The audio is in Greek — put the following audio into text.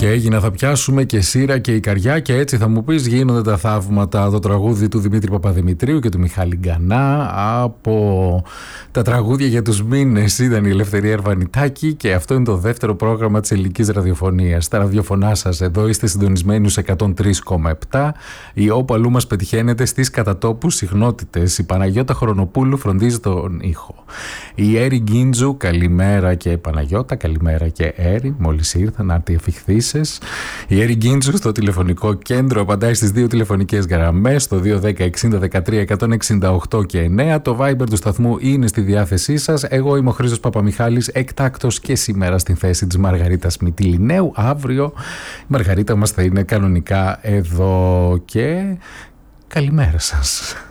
έγινα, θα πιάσουμε και Σύρα και Ικαριά και έτσι θα μου πεις γίνονται τα θαύματα. Το τραγούδι του Δημήτρη Παπαδημητρίου και του Μιχάλη Γκανά. Από τα τραγούδια για τους μήνες ήταν η Ελευθερία Ερβανιτάκη και αυτό είναι το δεύτερο πρόγραμμα της ελληνικής ραδιοφωνίας. Στα ραδιοφωνά σας εδώ είστε συντονισμένοι σε 103,7 ή όπου αλλού μας πετυχαίνετε στις κατατόπους συχνότητες. Η Παναγιώτα Χρονοπούλου φροντίζει τον ήχο. Η Έρη Γκίντζου, καλημέρα και Παναγιώτα, καλημέρα και Έρη, μόλις ήρθαν άρτοι ευθυχθήσεις. Η Έρη Γκίντζου στο τηλεφωνικό κέντρο απαντάει στις δύο τηλεφωνικές γραμμές, το 210-60-13-168 και 9. Το Viber του σταθμού είναι στη διάθεσή σας. Εγώ είμαι ο Χρήστος Παπαμιχάλης, εκτάκτος και σήμερα στην θέση της Μαργαρίτας Μυτιληναίου. Αύριο η Μαργαρίτα μας θα είναι κανονικά εδώ και καλημέρα σας.